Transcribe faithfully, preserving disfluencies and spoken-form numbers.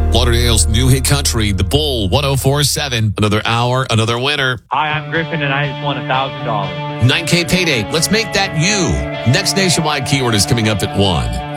Lauderdale's new hit country, The Bull, one oh four point seven. Another hour, another winner. Hi, I'm Griffin, and I just won one thousand dollars. nine K payday. Let's make that you. Next nationwide keyword is coming up at one.